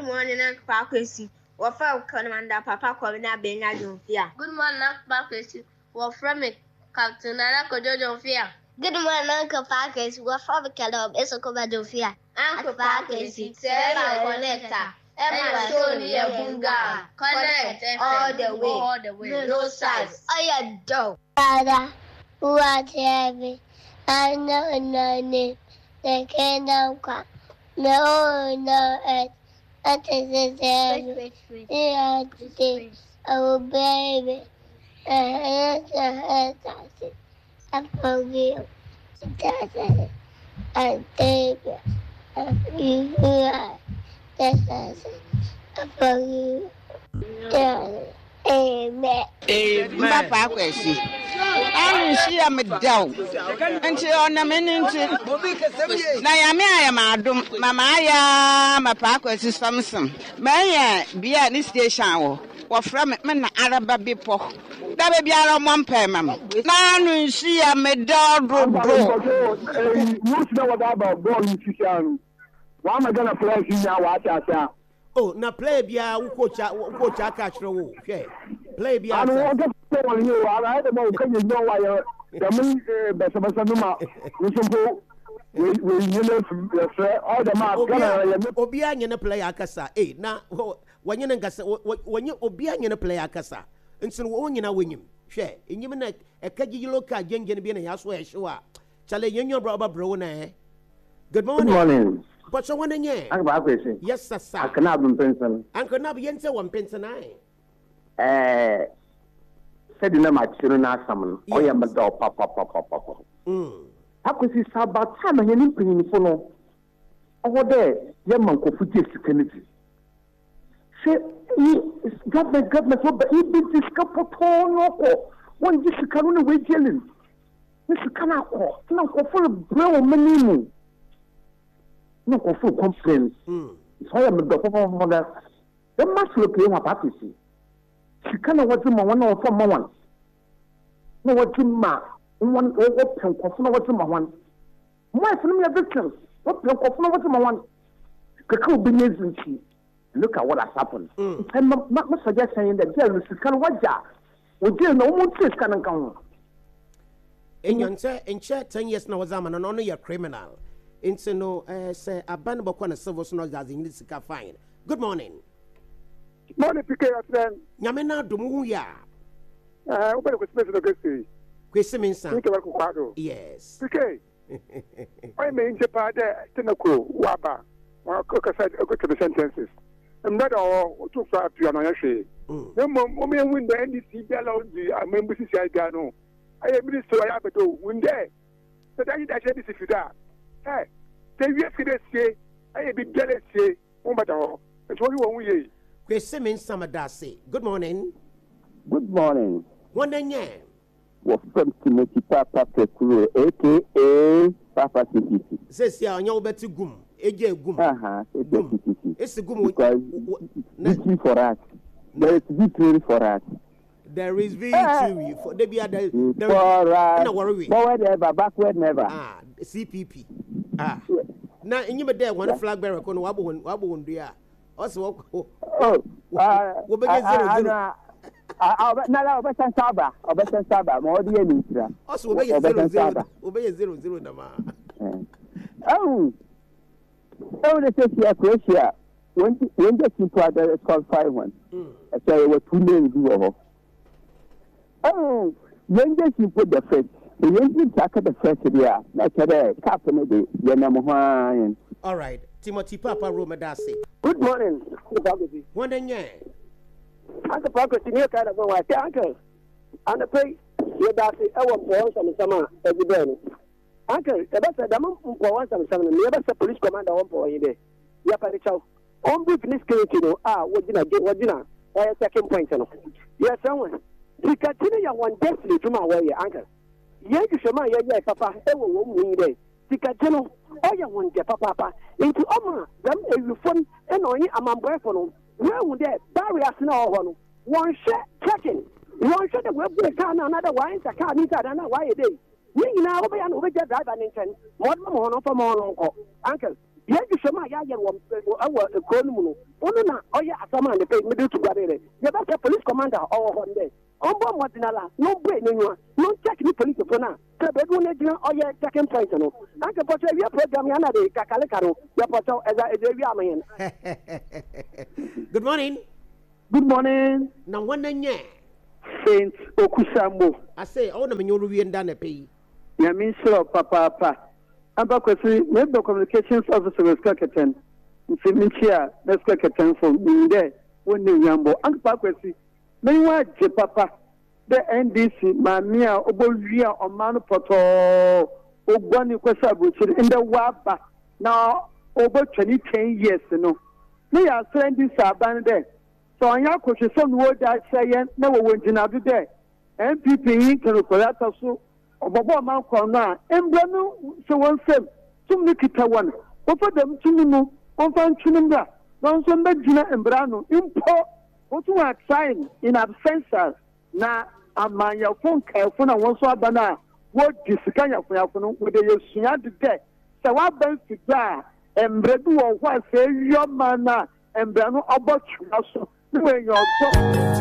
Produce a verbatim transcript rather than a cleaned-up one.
morning, Uncle Parkwesi. What for Commander Papa Corina Bena Jumfia? Good morning, Uncle Parkwesi. What from it, Captain Anako Jumfia? Good morning, Uncle Parkwesi. What from the Caleb is a Commander Uncle Parkwesi, Sarah Connector. Emma Sony Bunga. Connect all the way, all the way, no size. I am dope. Father, who art in heaven, I know no name. The kingdom come. No, no earth. That is the heaven. Here today, our baby. And I forgive. And take it. And you are. That's I forgive. Amen. Amen. Papa kwesi. Anu shi am down. Nti ona meni nti. Na ya me ayam adom. Mama aya Papa kwesi Samson. Me bia ni station wo. Wo fra me na araba bipo. Da be biara mo mpa mam. Na anu shi am down do do. You know what about ball in Chicago? Why am I gonna play here watch out? Oh, na play bia wo coach wo coach aka kire wo. Hwe. Play bia. I don't want to tell you. I don't know can you know why the me besa besa no ma. We so we we you know all the ma gana obi anya na play akasa. Eh na wanye na ngasa wanye obi anya na play akasa. Nti wo nyina wanyim. Hwe, enyim na ekagi local gengene bi na yaso e hyewa. Chale yenyo bro ba bro na eh. Good morning. Good morning. But so one nye. Uncle Parkwesi. Yes sir. I cannot be pension. Uncle Nab yense one pension ai. Eh said na ma chiro na asam o ya meda papa papa papa. Mm. Akwesi sabata na yenim pinyinfo no. Owo de ye mankofu ti sikaniti. Se government government for be this kapoto no ko. Won ji sikanu na we jelin. Ni sikana ko. Na ko for brew manimu. No full complaints. Mm. So I am the papa mother. The match will play my party. She can't watch him one or from one. No what him ma one open coffin what him one. My family are victims. What the coffin what him one. Kakao be look at what has happened. Mm. I'm not suggesting that there is can watch that. We didn't know what this can come. In your in ten years now was a man and only a criminal. Into no, uh, say a band of one civil snows as in this fine. Good morning. Morning, P K, friend. Yamena Dumuya. Uh, open with special question. Question, sir. Yes. P K. I mean, Japan, Tenako, Waba, or Coca-Cola, go to the sentences. I'm not all too far to your shade. No more win the N D C, the member C I Gano. I am Minister Abato, win there. But I did that if you die. Hey, they yesterday say, I be jealous say, oh, but all. It's only one way. Question, Samadasi. Good morning. Good morning. One day, yeah. Well, from Timothy Papa Pekuru, a k a. Papa C T C. Says, yeah, you'll bet to gum. A J gum. Uh huh. It's a gum. Because victory for us. There is victory for us. There is victory for the be other. For us. No worry. Forward never, backward never. Ah, C P P. Ah. Now, in your day, one flag bearer, Kono Wabu, Wabu, dear. Also, oh, we'll begin zero. I'll bet now, I'll Saba, I'll bet Saba, more dear Mitra. Also, obey zero zero, obey zero zero, Nama. Oh, oh, the safety of Croatia. When the people are there, it's called five one. I say, what two names do. Oh, when the people the first. The engine jacket the first year, like a captain of the Yanamahan. All right, Timothy Papa Romadasi. Good morning, one day, yeah. Uncle Parker, you kind of go like uncle. And the pay, you're that our boss and summer every day. Uncle, the best of them for once and seven, never a police commander one for a day. Yaparicho. On brief in this case, you know, ah, what did I get? What did I? A second point. Yes, someone. You continue one destiny to my way, uncle. Yank Shama, yeah, papa, ever one day. Ticatino, oh, you want your papa into Oma, them a reform, and only a man boyfriend. Where would that barrier snow one shot checking? One shot the web the car, another wine, a car, neither than a why a day. You now be an over drive an intent, one more for more uncle. yɛ di sɛm a yɛayɛ wɔ ɛwɔ kuro no mu no ɔno na ɔyɛ asɛm a ne pɛ mede to guare dɛ yɛbɛsɛ police commander ɔwɔ hɔ ndɛ ɔmbɔ mmɔdenala na ɔbɔ n'enyiwa na ɔnkyɛk ne polisifo no a sɛ baabi wo no gyina ɔyɛ checking point no anka pɔtɔ awia program yɛ ana de kakaleka no yɛpɔtɔ ɛdza ɛdza awia ama yɛn. Good morning. Good morning. Na wana nye Saint Okusambo. I say all na menyo wi nda na pay. Ya min sure papa papa. Amba kwesi member communications officer was kaketen. Nti min chia let's kaketen for me there woni yambo. Amba kwesi men wa je papa the N D C mamia obowia omanu poto ogwani kwesa abuchiri in the waba na over twenty years no. Me ya send this aban there. So anya kwese so no da sayen na wo wonjina do there. N P P yin kero kolata so obobo man kwa na embra no so won sem tum ni kita wan o fa dem tum no on fa ntwinum da no so mbagina embra no impo o tu wa sign in absence na amanya fon kaifo na won so abana wo disikanya fo no wo de yesua de de se wa ban fida embra du wo kwa se yoma na embra no obotwa so ni we yo